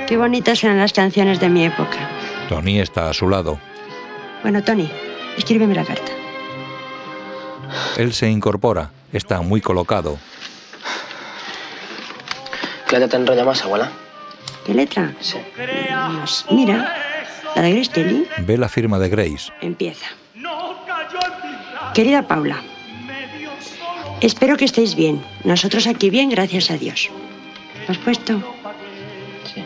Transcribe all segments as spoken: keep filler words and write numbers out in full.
Qué bonitas eran las canciones de mi época. Tony está a su lado. Bueno, Tony, escríbeme la carta. Él se incorpora. Está muy colocado. ¿Qué letra te enrolla más, abuela? ¿Qué letra? Sí. Pues mira, la de Grace Kelly. Ve la firma de Grace. Empieza. Querida Paula, espero que estéis bien. Nosotros aquí bien, gracias a Dios. ¿Lo has puesto? Sí.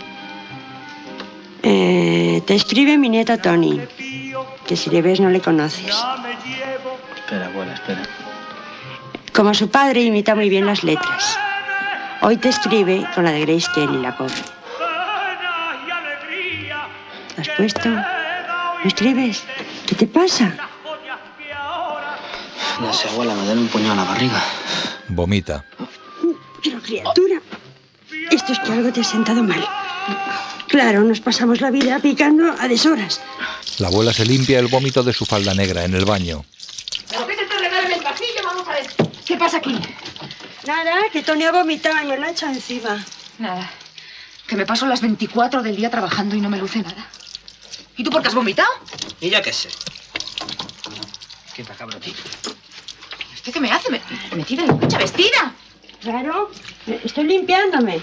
Eh, te escribe mi nieto Tony, que si le ves no le conoces. Espera, abuela, espera. Como su padre imita muy bien las letras. Hoy te escribe con la de Grace Kelly, la pobre. ¿Lo has puesto? ¿Lo escribes? ¿Qué te pasa? No sé, abuela, me duele un puño a la barriga. Vomita. Pero criatura, esto es que algo te ha sentado mal. Claro, nos pasamos la vida picando a deshoras. La abuela se limpia el vómito de su falda negra en el baño. ¿Pero qué se te regala en el pasillo? Vamos a ver. ¿Qué pasa aquí? Nada, que Tony ha vomitado y me lo ha echado encima. Nada. Que me paso las veinticuatro del día trabajando y no me luce nada. ¿Y tú por qué has vomitado? ¿Y yo qué sé? Quita, cabrotito. ¿Usted qué me hace? Me, metida en la ducha, vestida. Claro, estoy limpiándome.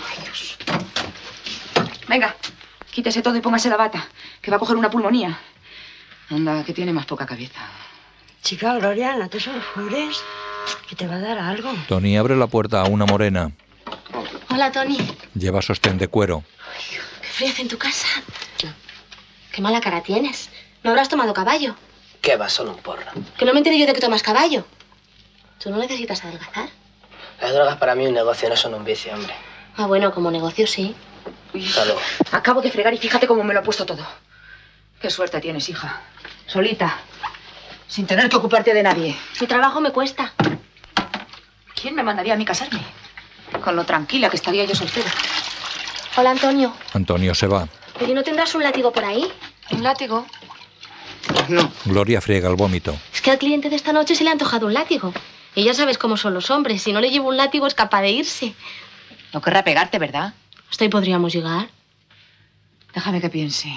Venga, quítese todo y póngase la bata, que va a coger una pulmonía. Anda, que tiene más poca cabeza. Chica, Gloria, no te sulfures, que te va a dar algo. Tony abre la puerta a una morena. Hola, Tony. Lleva sostén de cuero. ¿Qué frío hace en tu casa? Qué mala cara tienes. ¿No habrás tomado caballo? ¿Qué va? Solo un porro. Que no me enteré yo de que tomas caballo. ¿Tú no necesitas adelgazar? Las drogas para mí un negocio, no son un vicio, hombre. Ah, bueno, como negocio sí. Hasta luego. Acabo de fregar y fíjate cómo me lo he puesto todo. Qué suerte tienes, hija. Solita. Sin tener que ocuparte de nadie. Mi trabajo me cuesta. ¿Quién me mandaría a mí casarme? Con lo tranquila que estaría yo soltera. Hola, Antonio. Antonio se va. ¿Pero no tendrás un látigo por ahí? ¿Un látigo? No. Gloria friega el vómito. Es que al cliente de esta noche se le ha antojado un látigo. Y ya sabes cómo son los hombres. Si no le llevo un látigo es capaz de irse. No querrá pegarte, ¿verdad? ¿Hasta ahí podríamos llegar? Déjame que piense.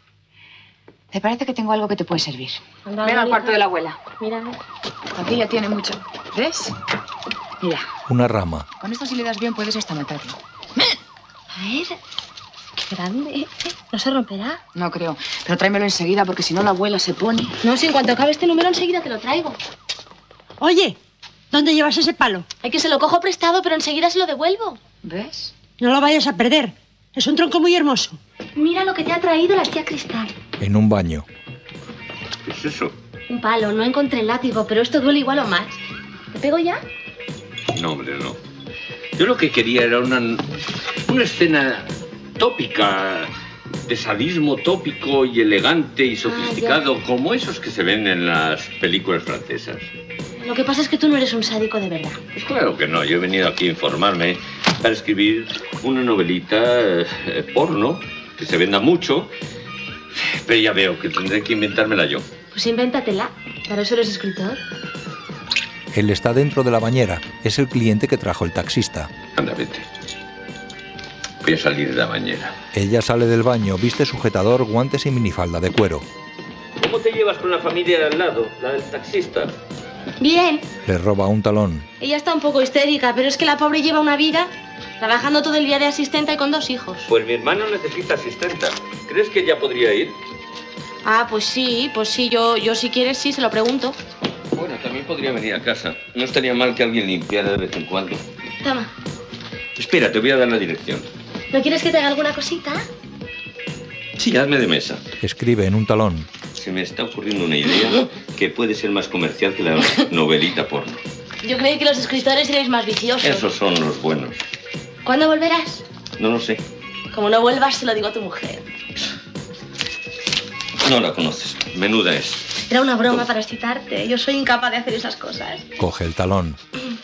¿Te parece que tengo algo que te puede servir? Anda, Ven al hija. cuarto de la abuela. Mira. Aquí ya tiene mucho. ¿Ves? Mira, Una rama. con esto si le das bien puedes hasta matarlo. A ver. Qué grande. ¿No se romperá? No creo. Pero tráemelo enseguida porque si no la abuela se pone. No, si en cuanto acabe este número enseguida te lo traigo. Oye, ¿dónde llevas ese palo? Hay que se lo cojo prestado, pero enseguida se lo devuelvo. ¿Ves? No lo vayas a perder. Es un tronco muy hermoso. Mira lo que te ha traído la tía Cristal. En un baño. ¿Qué es eso? Un palo, no encontré el látigo, pero esto duele igual o más. ¿Te pego ya? No, hombre, no. Yo lo que quería era una, una escena tópica, de sadismo tópico y elegante y sofisticado, Ah, como esos que se ven en las películas francesas. Lo que pasa es que tú no eres un sádico de verdad. Pues claro que no, yo he venido aquí a informarme para escribir una novelita eh, porno, que se venda mucho, pero ya veo que tendré que inventármela yo. Pues invéntatela. Para eso eres escritor. Él está dentro de la bañera. Es el cliente que trajo el taxista. Anda, vete. Voy a salir de la bañera. Ella sale del baño, viste sujetador, guantes y minifalda de cuero. ¿Cómo te llevas con la familia de al lado, la del taxista? Bien. Le roba un talón. Ella está un poco histérica, pero es que la pobre lleva una vida trabajando todo el día de asistenta y con dos hijos. Pues mi hermano necesita asistenta. ¿Crees que ella podría ir? Ah, pues sí, pues sí, yo, yo si quieres sí, se lo pregunto. Bueno, también podría venir a casa. No estaría mal que alguien limpiara de vez en cuando. Toma. Espera, te voy a dar la dirección. ¿No quieres que te haga alguna cosita? Sí, hazme de mesa. Escribe en un talón. Se me está ocurriendo una idea que puede ser más comercial que la novelita porno. Yo creí que los escritores erais más viciosos. Esos son los buenos. ¿Cuándo volverás? No lo sé. Como no vuelvas, se lo digo a tu mujer. No la conoces. Menuda es. Era una broma para excitarte. Yo soy incapaz de hacer esas cosas. Coge el talón.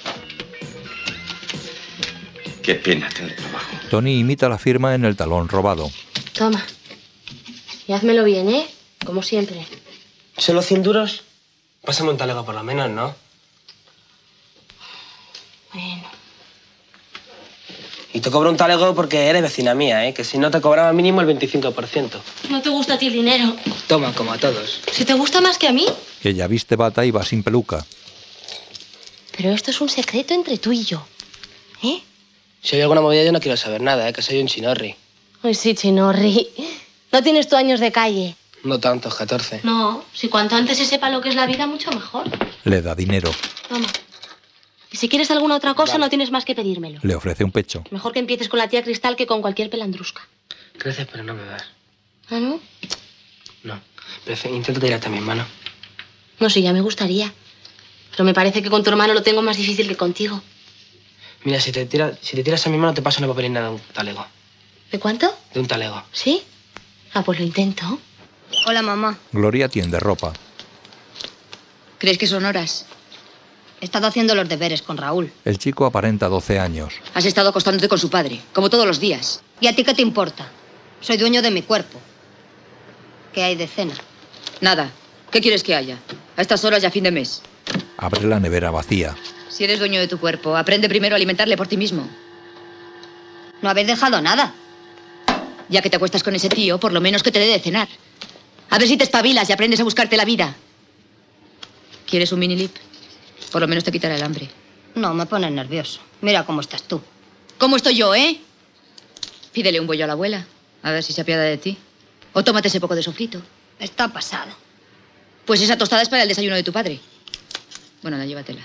Qué pena tener trabajo. Tony imita la firma en el talón robado. Toma. Y házmelo bien, ¿eh? Como siempre. ¿Solo cien duros? Pásame un talego por lo menos, ¿no? Bueno. Y te cobro un talego porque eres vecina mía, ¿eh? Que si no te cobraba mínimo el veinticinco por ciento. No te gusta a ti el dinero. Toma, como a todos. Si te gusta más que a mí. Ella viste bata y va sin peluca. Pero esto es un secreto entre tú y yo. ¿Eh? Si hay alguna movida yo no quiero saber nada, ¿eh? Que soy un chinorri. Ay, sí, Chinorri. No tienes tú años de calle. No tantos, catorce. No, si cuanto antes se sepa lo que es la vida, mucho mejor. Le da dinero. Toma. Y si quieres alguna otra cosa, Vale. no tienes más que pedírmelo. Le ofrece un pecho. Mejor que empieces con la tía Cristal que con cualquier pelandrusca. Gracias, pero no me das. ¿Ah, no? No. Pero intenta tirarte a mi hermano. No, sí, ya me gustaría. Pero me parece que con tu hermano lo tengo más difícil que contigo. Mira, si te, tira, si te tiras a mi mano te paso una papelina de un talego. ¿De cuánto? De un talego. ¿Sí? Ah, pues lo intento. Hola, mamá. Gloria tiende ropa. ¿Crees que son horas? He estado haciendo los deberes con Raúl. El chico aparenta doce años. Has estado acostándote con su padre, como todos los días. ¿Y a ti qué te importa? Soy dueño de mi cuerpo. ¿Qué hay de cena? Nada. ¿Qué quieres que haya? A estas horas ya fin de mes. Abre la nevera vacía. Si eres dueño de tu cuerpo, aprende primero a alimentarle por ti mismo. No habéis dejado nada. Ya que te acuestas con ese tío, por lo menos que te dé de cenar. A ver si te espabilas y aprendes a buscarte la vida. ¿Quieres un mini lip? Por lo menos te quitará el hambre. No, me pones nervioso. Mira cómo estás tú. ¿Cómo estoy yo, eh? Pídele un bollo a la abuela, a ver si se apiada de ti. O tómate ese poco de sofrito. Está pasado. Pues esa tostada es para el desayuno de tu padre. Bueno, la llévatela.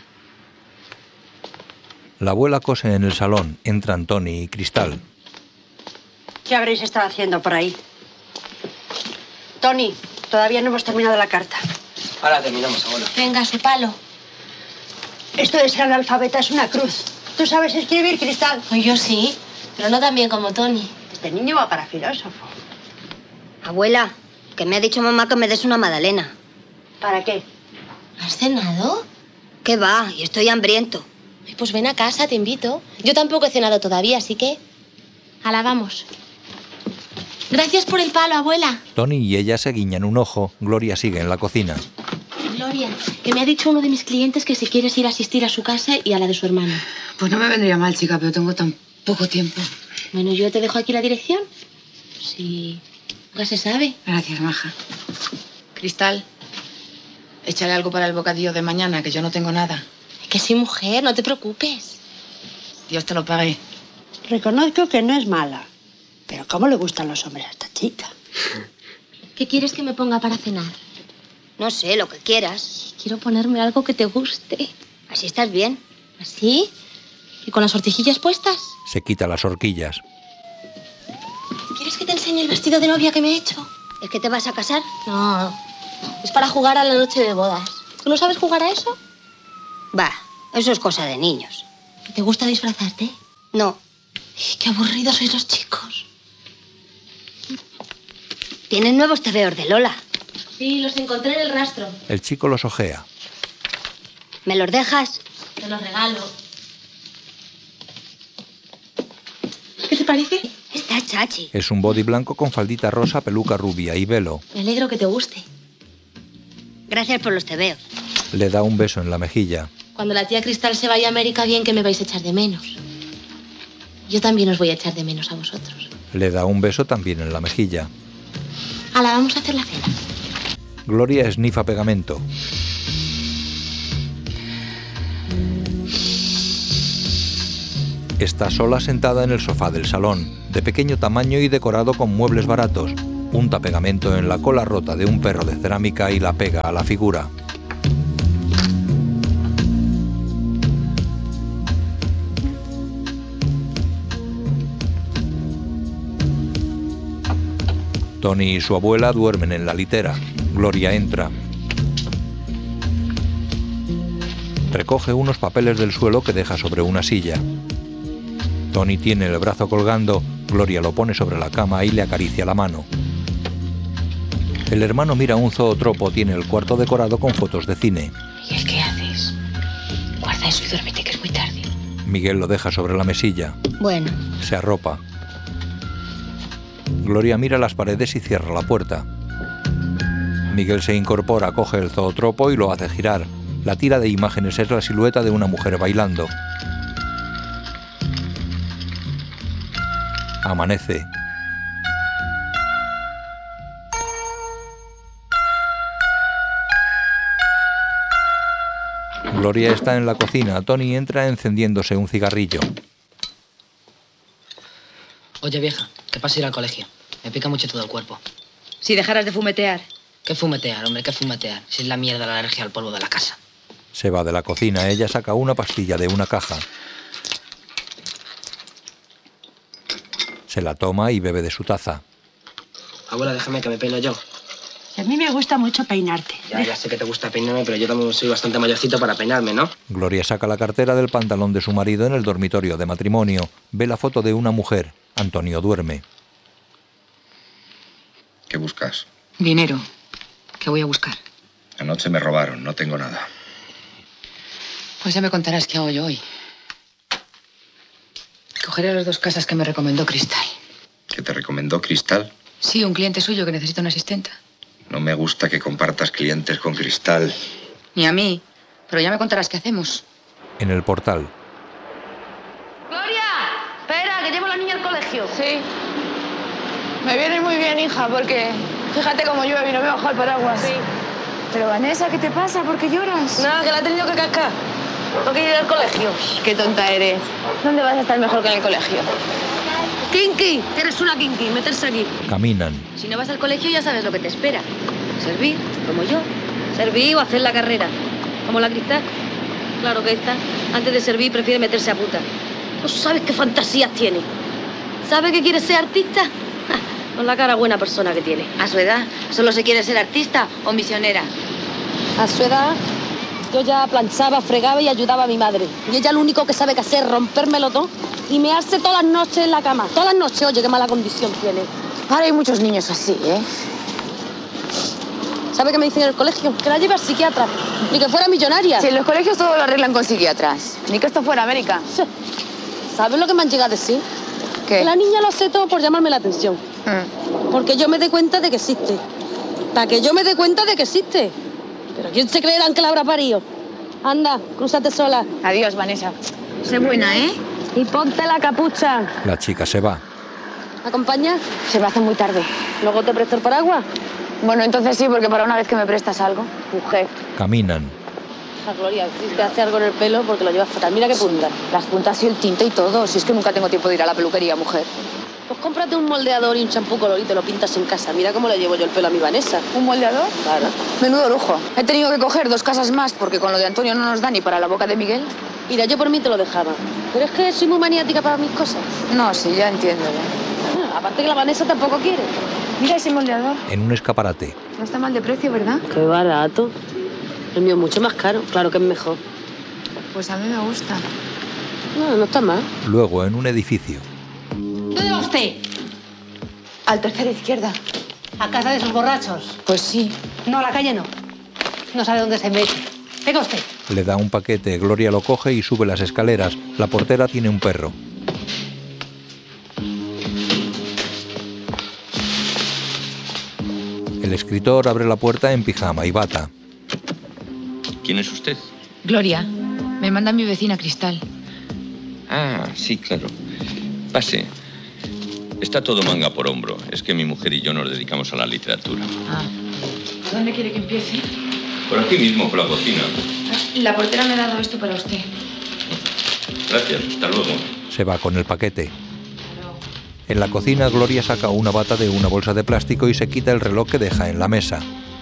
La abuela cose en el salón. Entran Tony y Cristal. ¿Qué habréis estado haciendo por ahí? Tony, todavía no hemos terminado la carta. Ahora terminamos, abuelo. Venga, su palo. Esto de ser analfabeta es una cruz. ¿Tú sabes escribir, Cristal? Pues yo sí, pero no tan bien como Tony. Este niño va para filósofo. Abuela, que me ha dicho mamá que me des una magdalena. ¿Para qué? ¿Has cenado? ¿Qué va? Y estoy hambriento. Ay, pues ven a casa, te invito. Yo tampoco he cenado todavía, así que... Ala, vamos. Gracias por el palo, abuela. Tony y ella se guiñan un ojo. Gloria sigue en la cocina. Gloria, que me ha dicho uno de mis clientes que si quieres ir a asistir a su casa y a la de su hermano. Pues no me vendría mal, chica, pero tengo tan poco tiempo. Bueno, yo te dejo aquí la dirección. Sí, nunca se sabe. Gracias, maja. Cristal, échale algo para el bocadillo de mañana, que yo no tengo nada. Que sí, mujer, no te preocupes. Dios te lo pague. Reconozco que no es mala. Pero ¿cómo le gustan los hombres a esta chica? ¿Qué quieres que me ponga para cenar? No sé, lo que quieras. Quiero ponerme algo que te guste. Así estás bien. ¿Así? ¿Y con las sortijillas puestas? Se quita las horquillas. ¿Quieres que te enseñe el vestido de novia que me he hecho? ¿Es que te vas a casar? No, es para jugar a la noche de bodas. ¿Tú no sabes jugar a eso? Va, eso es cosa de niños. ¿Te gusta disfrazarte? No. Ay, qué aburridos sois los chicos. Tienes nuevos tebeos de Lola. Sí, los encontré en el rastro. El chico los ojea. ¿Me los dejas? Te los regalo. ¿Qué te parece? Está chachi. Es un body blanco con faldita rosa, peluca rubia y velo. Me alegro que te guste. Gracias por los tebeos. Le da un beso en la mejilla. Cuando la tía Cristal se vaya a América, bien que me vais a echar de menos. Yo también os voy a echar de menos a vosotros. Le da un beso también en la mejilla. Ala, vamos a hacer la cena. Gloria esnifa pegamento. Está sola sentada en el sofá del salón, de pequeño tamaño y decorado con muebles baratos. Unta pegamento en la cola rota de un perro de cerámica y la pega a la figura. Tony y su abuela duermen en la litera. Gloria entra. Recoge unos papeles del suelo que deja sobre una silla. Tony tiene el brazo colgando. Gloria lo pone sobre la cama y le acaricia la mano. El hermano mira un zootropo. Tiene el cuarto decorado con fotos de cine. ¿Y qué haces? Guarda eso y duérmete, que es muy tarde. Miguel lo deja sobre la mesilla. Bueno. Se arropa. Gloria mira las paredes y cierra la puerta. Miguel se incorpora, coge el zootropo y lo hace girar. La tira de imágenes es la silueta de una mujer bailando. Amanece. Gloria está en la cocina. Tony entra encendiéndose un cigarrillo. Oye, vieja, ¿qué pasa ir al colegio? Me pica mucho todo el cuerpo. Si dejaras de fumetear. ¿Qué fumetear, hombre? ¿Qué fumetear? Si es la mierda la alergia al polvo de la casa. Se va de la cocina. Ella saca una pastilla de una caja. Se la toma y bebe de su taza. Abuela, déjame que me peino yo. A mí me gusta mucho peinarte. Ya, ya sé que te gusta peinarme, pero yo también soy bastante mayorcito para peinarme, ¿no? Gloria saca la cartera del pantalón de su marido en el dormitorio de matrimonio. Ve la foto de una mujer. Antonio duerme. ¿Qué buscas? Dinero. ¿Qué voy a buscar? Anoche me robaron, no tengo nada. Pues ya me contarás qué hago yo hoy. Cogeré las dos casas que me recomendó Cristal. ¿Qué te recomendó Cristal? Sí, un cliente suyo que necesita una asistenta. No me gusta que compartas clientes con Cristal. Ni a mí. Pero ya me contarás qué hacemos. En el portal. ¡Gloria! Espera, que llevo a la niña al colegio. Sí. Me viene muy bien, hija, porque fíjate cómo llueve y no me bajo el paraguas. Sí. Pero, Vanessa, ¿qué te pasa? ¿Por qué lloras? Nada, que la he tenido que cascar. Tengo que ir al colegio. Qué tonta eres. ¿Dónde vas a estar mejor que en el colegio? Kinky, que eres una kinky, meterse aquí. Caminan. Si no vas al colegio ya sabes lo que te espera. Servir, como yo. Servir o hacer la carrera. Como la Cristal. Claro que esta, antes de servir, prefiere meterse a puta. No sabes qué fantasías tiene. ¿Sabe que quiere ser artista? Ja, con la cara buena persona que tiene. A su edad, ¿solo se quiere ser artista o misionera? A su edad, yo ya planchaba, fregaba y ayudaba a mi madre. Y ella lo único que sabe que hacer es rompérmelo todo y mearse todas las noches en la cama. Todas las noches, oye, qué mala condición tiene. Ahora hay muchos niños así, ¿eh? ¿Sabe qué me dicen en el colegio? Que la lleve al psiquiatra. Ni que fuera millonaria. Si en los colegios todo lo arreglan con psiquiatras. Ni que esto fuera América. ¿Sabes lo que me han llegado a decir? ¿Qué? Que la niña lo hace todo por llamarme la atención. Mm. Porque yo me dé cuenta de que existe. Para que yo me dé cuenta de que existe. Pero ¿quién se creerán que la habrá parido? Anda, crúzate sola. Adiós, Vanessa. Sé buena, ¿eh? Y ponte la capucha. La chica se va. ¿Acompañas? Se me hace muy tarde. ¿Luego te presto el paraguas? Bueno, entonces sí, porque para una vez que me prestas algo. Mujer. Caminan. A Gloria, si te hace algo en el pelo porque lo llevas fatal. Mira qué punta. Las puntas y el tinte y todo. Si es que nunca tengo tiempo de ir a la peluquería, mujer. Pues cómprate un moldeador y un champú color y te lo pintas en casa. Mira cómo le llevo yo el pelo a mi Vanessa. ¿Un moldeador? Claro. Menudo lujo. He tenido que coger dos casas más porque con lo de Antonio no nos da ni para la boca de Miguel. Mira, yo por mí te lo dejaba. Pero es que soy muy maniática para mis cosas. No, sí, ya entiendo. Ya. Bueno, aparte que la Vanessa tampoco quiere. Mira ese moldeador. En un escaparate. No está mal de precio, ¿verdad? Qué barato. El mío es mucho más caro. Claro que es mejor. Pues a mí me gusta. No, no está mal. Luego, en un edificio. ¿Dónde va usted? Al tercero izquierda. ¿A casa de esos borrachos? Pues sí. No, a la calle no. No sabe dónde se mete. Venga usted. Le da un paquete. Gloria lo coge y sube las escaleras. La portera tiene un perro. El escritor abre la puerta en pijama y bata. ¿Quién es usted? Gloria, me manda mi vecina Cristal. Ah, sí, claro. Pase. Está todo manga por hombro. Es que mi mujer y yo nos dedicamos a la literatura. Ah. ¿Dónde quiere que empiece? Por aquí mismo, por la cocina. La portera me ha dado esto para usted. Gracias, hasta luego. Se va con el paquete. En la cocina, Gloria saca una bata de una bolsa de plástico y se quita el reloj que deja en la mesa.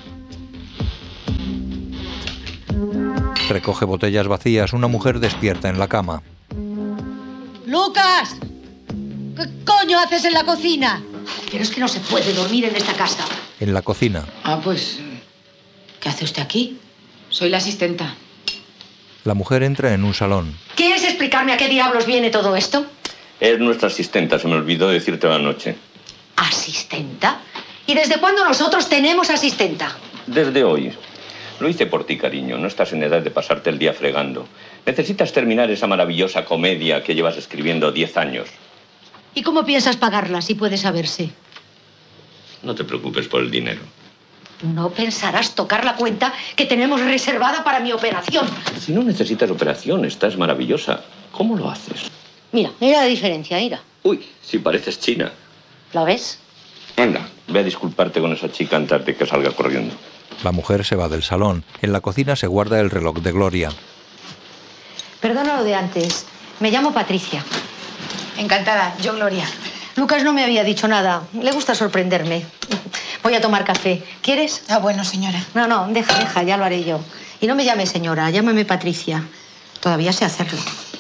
Recoge botellas vacías. Una mujer despierta en la cama. ¡Lucas! ¿Qué coño haces en la cocina? Pero es que no se puede dormir en esta casa. En la cocina. Ah, pues... ¿Qué hace usted aquí? Soy la asistenta. La mujer entra en un salón. ¿Quieres explicarme a qué diablos viene todo esto? Es nuestra asistenta, se me olvidó decírtelo anoche. ¿Asistenta? ¿Y desde cuándo nosotros tenemos asistenta? Desde hoy. Lo hice por ti, cariño. No estás en edad de pasarte el día fregando. Necesitas terminar esa maravillosa comedia que llevas escribiendo diez años. ¿Y cómo piensas pagarla, si puede saberse? No te preocupes por el dinero. No pensarás tocar la cuenta que tenemos reservada para mi operación. Si no necesitas operación, estás maravillosa. ¿Cómo lo haces? Mira, mira la diferencia, mira. Uy, si pareces china. ¿La ves? Anda, ve a disculparte con esa chica antes de que salga corriendo. La mujer se va del salón. En la cocina se guarda el reloj de Gloria. Perdona lo de antes. Me llamo Patricia. Encantada, yo Gloria. Lucas no me había dicho nada. Le gusta sorprenderme. Voy a tomar café. ¿Quieres? Ah, bueno, señora. No, no, deja, deja, ya lo haré yo. Y no me llames señora, llámame Patricia. Todavía sé hacerlo.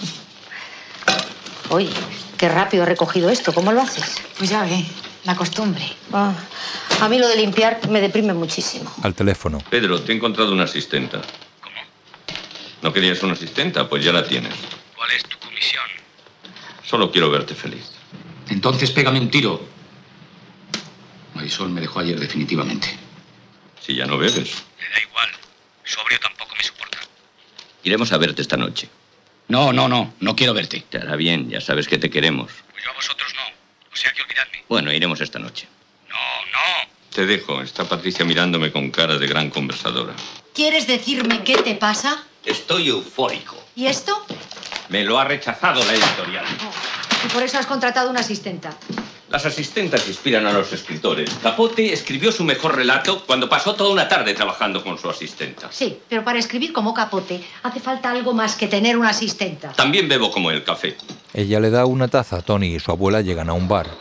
Uy, qué rápido he recogido esto. ¿Cómo lo haces? Pues ya ve, la costumbre. Ah, a mí lo de limpiar me deprime muchísimo. Al teléfono. Pedro, te he encontrado una asistenta. ¿Cómo? ¿No querías una asistenta? Pues ya la tienes. ¿Cuál es tu comisión? Solo quiero verte feliz. Entonces pégame un tiro. Marisol me dejó ayer definitivamente. Si ya no bebes. Me da igual. Sobrio tampoco me soporta. Iremos a verte esta noche. No, no, no. No quiero verte. Te hará bien, ya sabes que te queremos. Pues yo a vosotros no. O sea que olvidadme. Bueno, iremos esta noche. No, no. Te dejo. Está Patricia mirándome con cara de gran conversadora. ¿Quieres decirme qué te pasa? Estoy eufórico. ¿Y esto? Me lo ha rechazado la editorial. Y por eso has contratado una asistenta. Las asistentas inspiran a los escritores. Capote escribió su mejor relato cuando pasó toda una tarde trabajando con su asistenta. Sí, pero para escribir como Capote hace falta algo más que tener una asistenta. También bebo como el café. Ella le da una taza a Tony y su abuela llegan a un bar.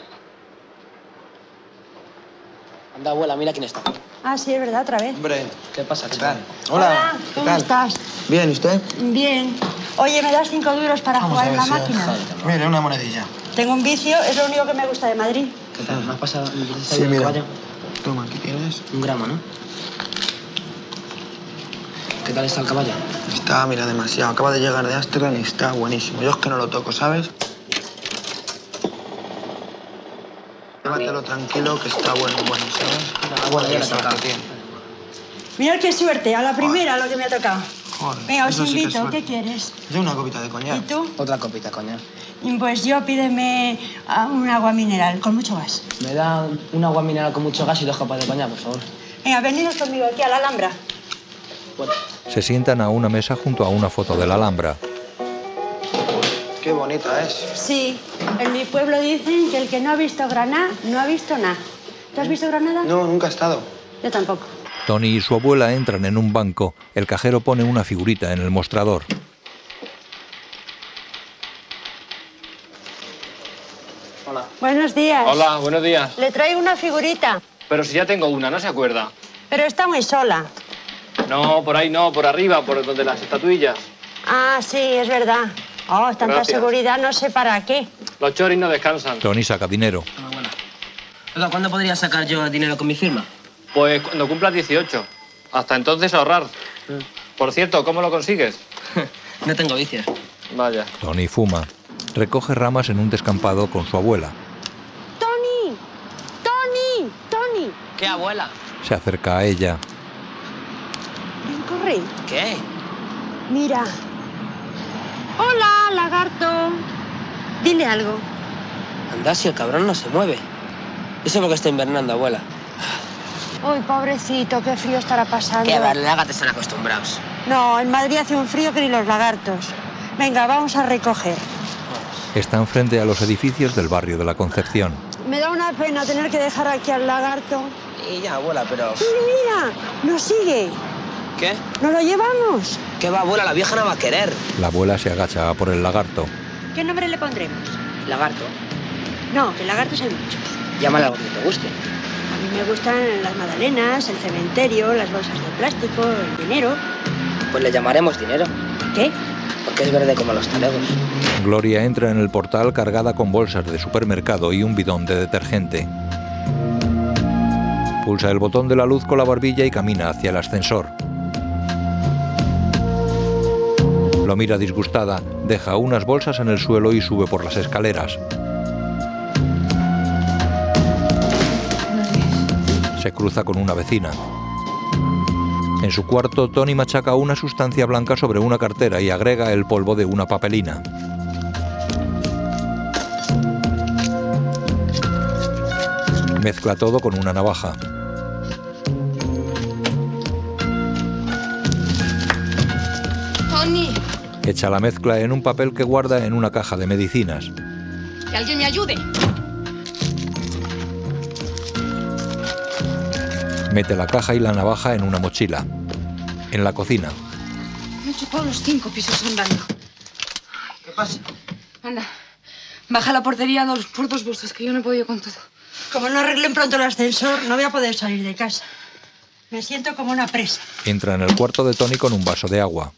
Anda, abuela, mira quién está. Ah, sí, es verdad, otra vez. Hombre, ¿qué pasa, ¿Qué chaval? tal? Hola, Hola, ¿qué ¿cómo tal? estás? Bien, ¿y usted? Bien. Oye, ¿me das cinco duros para Vamos jugar a en ver la si- máquina? Mire, una monedilla. Tengo un vicio, es lo único que me gusta de Madrid. ¿Qué tal? ¿Me has pasado el Sí, del mira. caballo? Toma, aquí tienes. Un gramo, ¿no? ¿Qué tal está el caballo? Está, mira, demasiado. Acaba de llegar de Ámsterdam y está buenísimo. Yo es que no lo toco, ¿sabes? Llévatelo tranquilo, que está bueno, bueno, ¿sabes? Ah, bueno, ya Qué le suerte toca. tiene. Mirad qué suerte, a la primera lo que me ha tocado. Joder, Venga, os eso sí que es invito, suerte. ¿qué quieres? Yo una copita de coñac. ¿Y tú? Otra copita, coña. Pues yo pídeme ah, un agua mineral con mucho gas. Me da un agua mineral con mucho gas y dos copas de coña, por favor. Venga, venidos conmigo aquí a la Alhambra. Bueno, Se sientan a una mesa junto a una foto de la Alhambra. Qué bonita es. Sí, en mi pueblo dicen que el que no ha visto Granada no ha visto nada. ¿Tú has visto Granada? No, nunca he estado. Yo tampoco. Tony y su abuela entran en un banco. El cajero pone una figurita en el mostrador. hola. Buenos días. Hola, buenos días. Le traigo una figurita, Pero si ya tengo una, ¿no se acuerda? pero está muy sola. No, por ahí no, por arriba, por donde las estatuillas. Ah, sí, es verdad. Oh, tanta Gracias. seguridad, no sé para qué. Los choris no descansan. Tony saca dinero. Oiga, ¿cuándo podría sacar yo dinero con mi firma? Pues cuando cumplas dieciocho. Hasta entonces ahorrar. Por cierto, ¿cómo lo consigues? No tengo vicios. Vaya. Tony fuma. Recoge ramas en un descampado con su abuela. ¡Tony! ¡Tony! ¡Tony! ¿Qué, abuela? Se acerca a ella. Ven, corre. ¿Qué? Mira. Hola, lagarto. Dile algo. Anda, si el cabrón no se mueve. Eso porque está invernando, abuela. Uy, pobrecito, qué frío estará pasando. Que va, los lagartos están acostumbrados. No, en Madrid hace un frío que ni los lagartos. Venga, vamos a recoger. Están frente a los edificios del barrio de la Concepción. Me da una pena tener que dejar aquí al lagarto. Y ya, abuela, pero... Mira, mira, nos sigue. ¿Qué? ¿Nos lo llevamos? ¿Qué va, abuela? La vieja no va a querer. La abuela se agacha a por el lagarto. ¿Qué nombre le pondremos? Lagarto. No, que el lagarto es el bicho. Llámale algo que te guste. A mí me gustan las magdalenas, el cementerio, las bolsas de plástico, el dinero. Pues le llamaremos dinero. ¿Qué? Porque es verde como los talegos. Gloria entra en el portal cargada con bolsas de supermercado y un bidón de detergente. Pulsa el botón de la luz con la barbilla y camina hacia el ascensor. Lo mira disgustada, deja unas bolsas en el suelo y sube por las escaleras. Se cruza con una vecina. En su cuarto, Tony machaca una sustancia blanca sobre una cartera y agrega el polvo de una papelina. Mezcla todo con una navaja. Tony, Echa la mezcla en un papel que guarda en una caja de medicinas. ¡Que alguien me ayude! Mete la caja y la navaja en una mochila. En la cocina. Me he chupado los cinco pisos andando. ¿Qué pasa? Anda, baja la portería dos, por dos bolsas, que yo no he podido con todo. Como no arreglen pronto el ascensor, no voy a poder salir de casa. Me siento como una presa. Entra en el cuarto de Tony con un vaso de agua.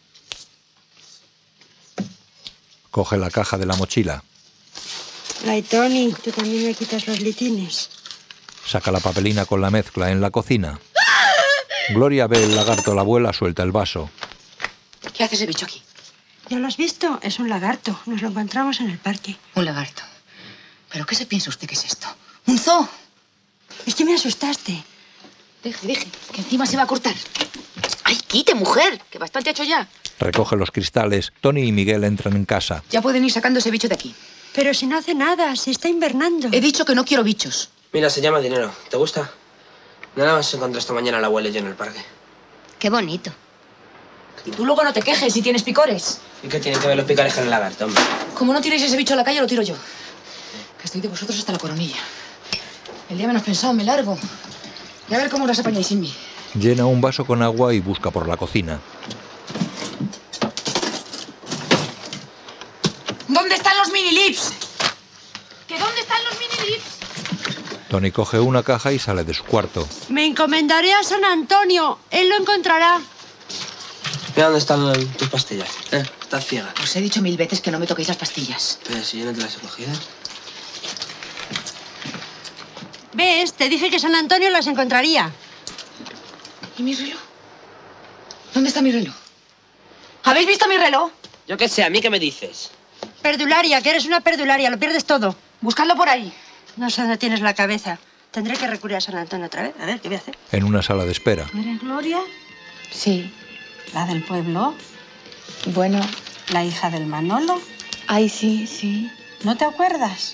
Coge la caja de la mochila. Ay, Tony, tú también me quitas los litines. Saca la papelina con la mezcla en la cocina. Gloria ve el lagarto, la abuela suelta el vaso. ¿Qué hace ese bicho aquí? ¿Ya lo has visto? Es un lagarto. Nos lo encontramos en el parque. Un lagarto. ¿Pero qué se piensa usted que es esto? ¿Un zoo? Es que me asustaste. Deje, deje, que encima se va a cortar. ¡Ay, quite, mujer! Que bastante ha hecho ya. Recoge los cristales. Tony y Miguel entran en casa. Ya pueden ir sacando ese bicho de aquí. Pero si no hace nada, si está invernando. He dicho que no quiero bichos. Mira, se llama dinero. ¿Te gusta? Nada más encontré esta mañana a la abuela y yo en el parque. Qué bonito. Y tú luego no te quejes si tienes picores. ¿Y qué tienen que ver los picares con el lagarto, hombre? Como no tiréis ese bicho a la calle, lo tiro yo. Que estoy de vosotros hasta la coronilla. El día menos pensado me largo. Y a ver cómo os apañáis sin mí. Llena un vaso con agua y busca por la cocina. ¿Dónde están los mini lips? ¿Que dónde están los mini lips? Tony coge una caja y sale de su cuarto. Me encomendaré a San Antonio. Él lo encontrará. Mira dónde están tus pastillas. ¿Eh? Estás ciega. Os he dicho mil veces que no me toquéis las pastillas. Pero si yo no te las he cogido. ¿Ves? Te dije que San Antonio las encontraría. ¿Y mi reloj? ¿Dónde está mi reloj? ¿Habéis visto mi reloj? Yo qué sé, ¿a mí qué me dices? Perdularia, que eres una perdularia. Lo pierdes todo. Buscadlo por ahí. No sé dónde tienes la cabeza. Tendré que recurrir a San Antonio otra vez. A ver, ¿qué voy a hacer? En una sala de espera. ¿Eres Gloria? Sí. ¿La del pueblo? Bueno. ¿La hija del Manolo? Ay, sí, sí. ¿No te acuerdas?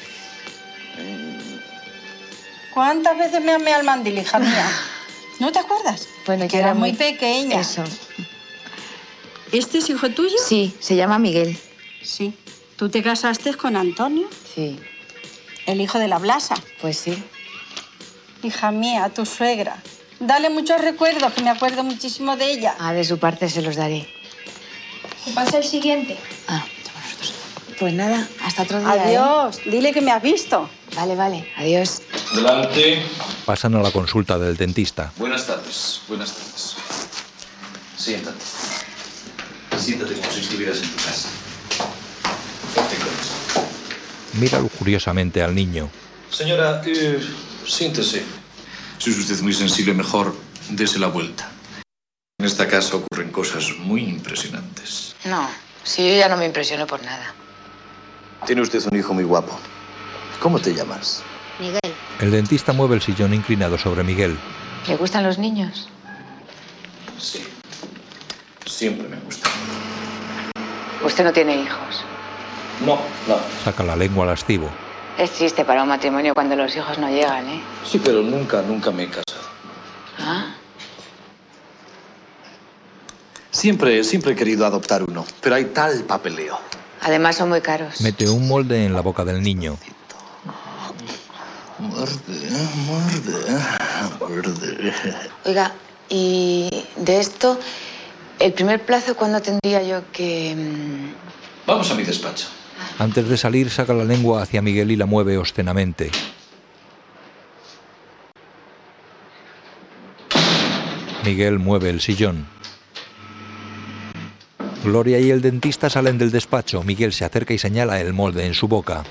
¿Cuántas veces me amé al mandil, hija mía? ¿No te acuerdas? Bueno, que era muy pequeña. Eso. ¿Este es hijo tuyo? Sí, se llama Miguel. Sí. ¿Tú te casaste con Antonio? Sí. ¿El hijo de la Blasa? Pues sí. Hija mía, tu suegra. Dale muchos recuerdos, que me acuerdo muchísimo de ella. Ah, de su parte se los daré. ¿Qué pasa el siguiente? Ah, nosotros. Pues nada, hasta otro día. Adiós. ¿eh? Dile que me has visto. Vale, vale. Adiós. Delante. Pasan a la consulta del dentista. Buenas tardes, buenas tardes. Siéntate. Siéntate como si estuvieras en tu casa. Ponte cómodo. Mira lujuriosamente al niño. Señora, eh, siéntese. Si es usted muy sensible, mejor dese la vuelta. En esta casa ocurren cosas muy impresionantes. No, si yo ya no me impresiono por nada. Tiene usted un hijo muy guapo. ¿Cómo te llamas? Miguel. El dentista mueve el sillón inclinado sobre Miguel. ¿Le gustan los niños? Sí. Siempre me gusta. Usted no tiene hijos. No, no. Saca la lengua lascivo. Es triste para un matrimonio cuando los hijos no llegan, ¿eh? Sí, pero nunca, nunca me he casado. ¿Ah? Siempre, siempre he querido adoptar uno, pero hay tal papeleo. Además son muy caros. Mete un molde en la boca del niño. Muerde, muerde, muerde. Oiga, y de esto, el primer plazo, ¿cuándo tendría yo que...? Vamos a mi despacho. Antes de salir, saca la lengua hacia Miguel y la mueve obscenamente. Miguel mueve el sillón. Gloria y el dentista salen del despacho. Miguel se acerca y señala el molde en su boca.